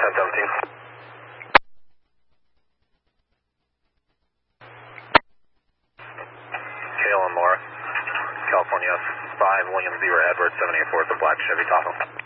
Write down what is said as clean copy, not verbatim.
1017. Kale and Laura, California 5, William 0, Edward 784, the black Chevy Tahoe.